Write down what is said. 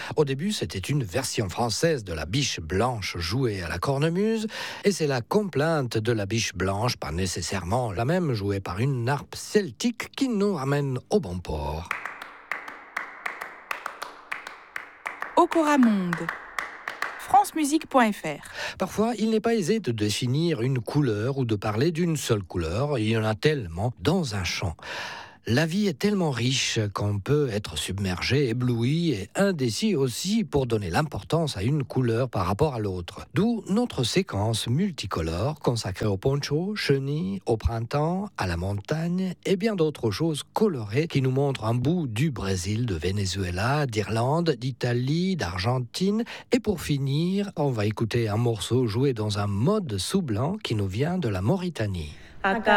Au début, c'était une version française de la biche blanche jouée à la cornemuse, et c'est la complainte de la biche blanche, pas nécessairement la même, jouée par une harpe celtique, qui nous ramène au bon port. Okoramonde. francemusique.fr. Parfois, il n'est pas aisé de définir une couleur ou de parler d'une seule couleur. Il y en a tellement dans un chant. La vie est tellement riche qu'on peut être submergé, ébloui et indécis aussi pour donner l'importance à une couleur par rapport à l'autre. D'où notre séquence multicolore consacrée au poncho, chenilles, au printemps, à la montagne et bien d'autres choses colorées qui nous montrent un bout du Brésil, de Venezuela, d'Irlande, d'Italie, d'Argentine. Et pour finir, on va écouter un morceau joué dans un mode sous blanc qui nous vient de la Mauritanie. Acá